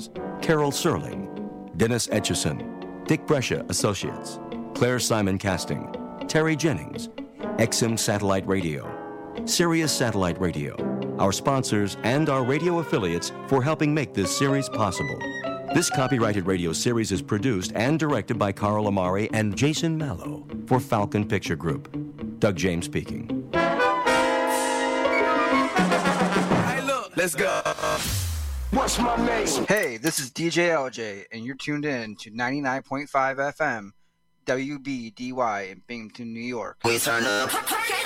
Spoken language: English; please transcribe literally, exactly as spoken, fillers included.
Productions, Carol Serling, Dennis Etchison, Dick Brescia Associates, Claire Simon Casting, Terry Jennings, X M Satellite Radio, Sirius Satellite Radio, our sponsors and our radio affiliates for helping make this series possible. This copyrighted radio series is produced and directed by Carl Amari and Jason Mallow for Falcon Picture Group. Doug James speaking. Hey, look, let's go. What's my name? Hey, this is D J L J, and you're tuned in to ninety-nine point five F M, W B D Y in Binghamton, New York. We turn up.